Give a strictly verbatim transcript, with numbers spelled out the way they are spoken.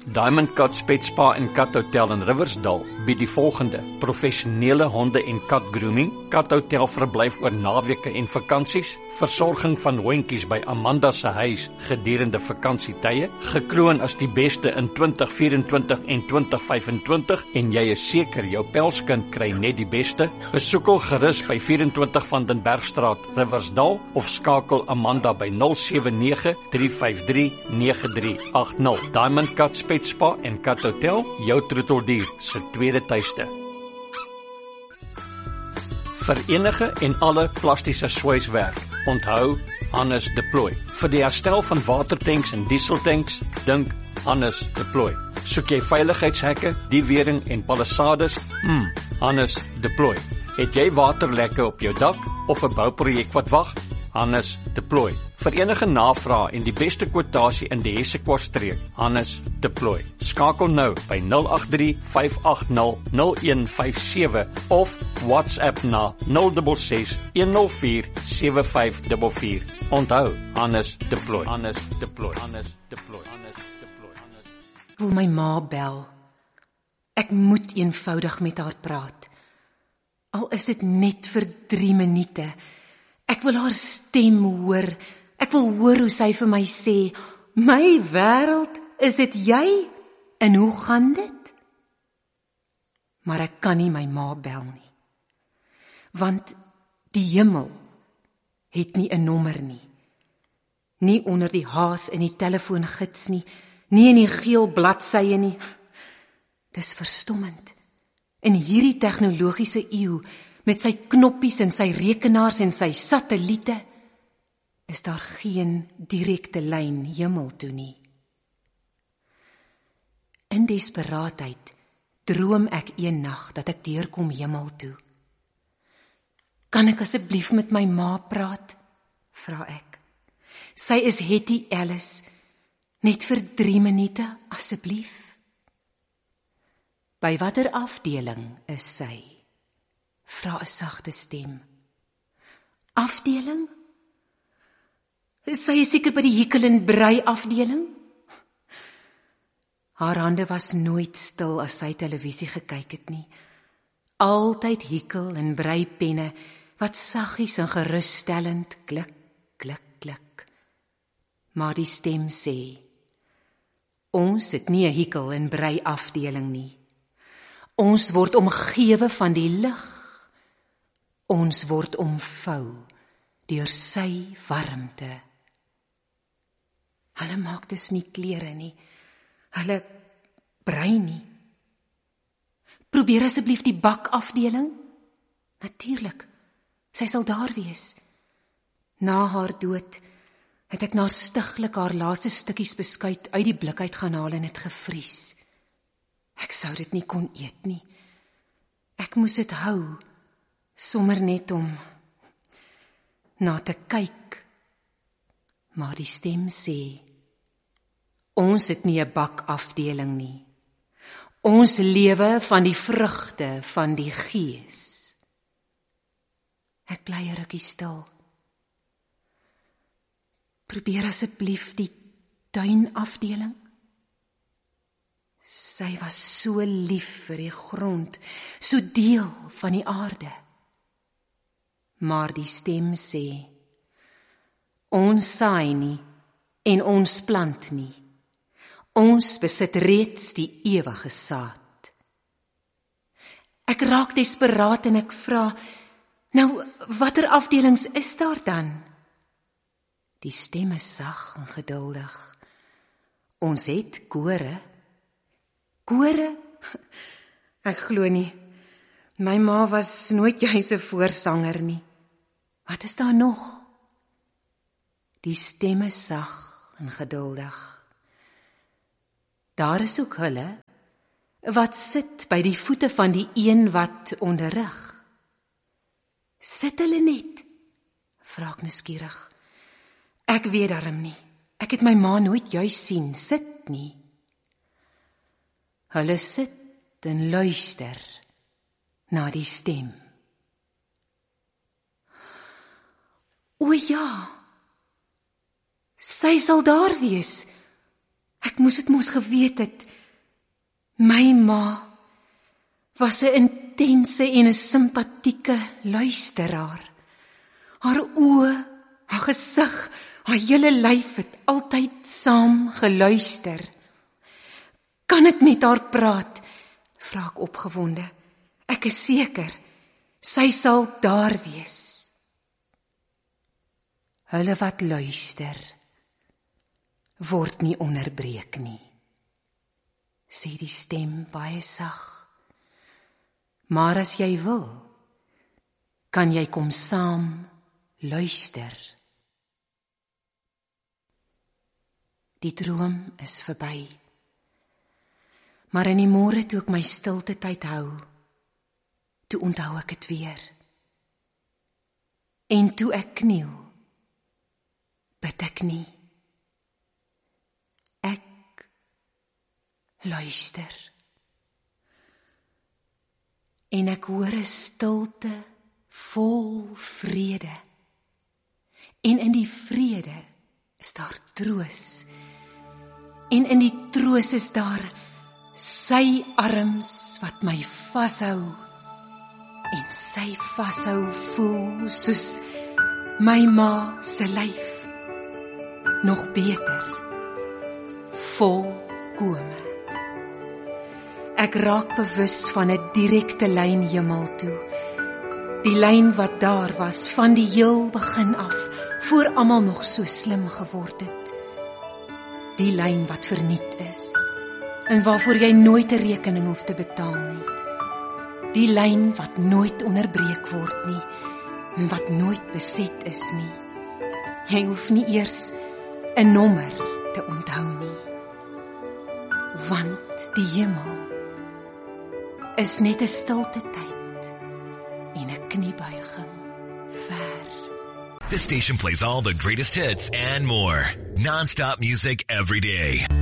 Diamond Cuts Pet Spa en Kat Hotel in Riversdale bied die volgende: professionele honde- en kat grooming, kat hotel verblyf oor naweke en vakansies, versorging van hondjies by Amanda se huis gedurende vakansietye, gekroon as die beste in twintig vyf-en-twintig en twintig vyf-en-twintig en jy is seker jou pelskind kry net die beste. Besoek hul gerus by vyf en twintig van den Bergstraat, Riversdale of skakel Amanda by nul sewe nege, drie vyf drie, nege drie agt nul. Diamond Cuts Pet Spa en Kat Hotel, jou troeteldier se tweede tuiste. Vir enige en alle plastiese swyswerk, onthou Hannes Deploy. Vir die herstel van watertanks en dieseltanks, dink Hannes Deploy. Soek jy veiligheidshekke, diewering en palisades? Hmm, Hannes Deploy. Het jy waterlekke op jou dak of 'n bouprojek wat wag? Hannes Deploy. Vir enige navraag en die beste kwotasie in die Hessequartstreek, Hannes Deploy. Skakel nou by nul agt drie, vyf agt nul, nul een vyf sewe of WhatsApp na nul ses ses, een nul vier, sewe vyf vier vier. Onthou, Hannes Deploy. Hannes Deploy. Hannes Deploy. Hannes Deploy. Hannes. Ek wil my ma bel. Ek moet eenvoudig met haar praat. Al is dit net vir drie minute. Ek wil haar stem hoor. Ek wil hoor hoe sy vir my sê, my wêreld, is dit jy? En hoe gaan dit? Maar ek kan nie my ma bel nie. Want die hemel het nie 'n nommer nie. Nie onder die haas in die telefoongids nie, nie in die geel bladsye nie. Dis verstommend. In hierdie tegnologiese eeu, met sy knoppies en sy rekenaars en sy satelliete, is daar geen direkte lyn hemel toe nie. In desperaatheid droom ek een nag dat ek deurkom hemel toe. Kan ek asseblief met my ma praat? Vra ek. Sy is Hetty Alice, net vir drie minute asseblief. By watter afdeling is sy? Vra 'n sagte stem. Afdeling? Sy is seker by die hikkel en brei afdeling? Haar hande was nooit stil as sy televisie gekyk het nie. Altyd hikkel en brei penne wat saggies en gerusstellend klik, klik, klik. Maar die stem sê, ons het nie 'n hikkel en brei afdeling nie. Ons word omgewe van die lig. Ons word omvou deur sy warmte. Hulle maak dus nie klere nie. Hulle brei nie. Probeer asseblief die bakafdeling. Natuurlik, sy sal daar wees. Na haar dood het ek naastiglik haar laaste stukkies beskuit uit die blik uit gaan haal en het gevries. Ek sou dit nie kon eet nie. Ek moes dit hou, sommer net om na te kyk. Maar die stem sê, ons het nie 'n bakafdeling nie. Ons lewe van die vrugte van die Gees. Ek bly 'n rukkie stil. Probeer asseblief die tuinafdeling. Sy was so lief vir die grond, so deel van die aarde. Maar die stem sê, ons saai nie en ons plant nie. Ons besit reeds die ewige saad. Ek raak desperaat en ek vra, nou watter afdelings is daar dan? Die stem is sag en geduldig. Ons het kore. Kore? Ek glo nie. My ma was nooit juis 'n voorsanger nie. Wat is daar nog? Die stem is sag en geduldig. Daar is ook hulle wat sit by die voete van die een wat onderrig. Sit hulle net? Vra ek nuuskierig. Ek weet darm nie. Ek het my ma nooit juis sien sit nie. Hulle sit en luister na die stem. O ja, sy sal daar wees. Ek moes dit mos geweet het. My ma was 'n intense en 'n simpatieke luisteraar. Haar oë, haar gesig, haar hele lyf het altyd saam geluister. Kan ek met haar praat? Vra ek opgewonde. Ek is seker, sy sal daar wees. Hulle wat luister, word nie onderbreek nie, sê die stem baie sag. Maar as jy wil, kan jy kom saam luister. Die droom is verby. Maar in die môre toe ek my stilte tyd hou, toe onthou ek het weer. En toe ek kniel, bid ek nie. Ek luister. En ek hoor 'n stilte vol vrede. En in die vrede is daar troos. En in die troos is daar sy arms wat my vashou. En sy vashou voel soos my ma se lyf. Nog beter, volkome. Ek raak bewus van 'n direkte lyn hemel toe. Die lyn wat daar was van die heel begin af, voor almal nog so slim geword het. Die lyn wat verniet is, en waarvoor jy nooit 'n rekening hoef te betaal nie. Die lyn wat nooit onderbreek word nie, en wat nooit beset is nie. Jy hoef nie eers 'n nommer te onthou nie. Want die hemel is net 'n stilte tyd en 'n kniebuiging ver. This station plays all the greatest hits and more. Non-stop music every day.